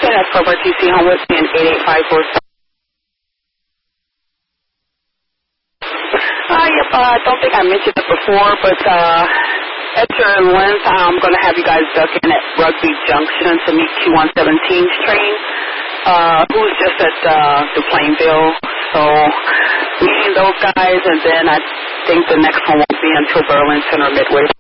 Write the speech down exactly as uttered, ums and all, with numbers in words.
again, that's for T C Home with me in eight eight five four seven. Uh, yep, uh, I don't think I mentioned it before, but uh, at your length, I'm going to have you guys duck in at Rugby Junction to meet Q one seventeen's train, uh, who's just at uh, the Plainville. So meeting those guys, and then I think the next one won't be until Burlington or Midway.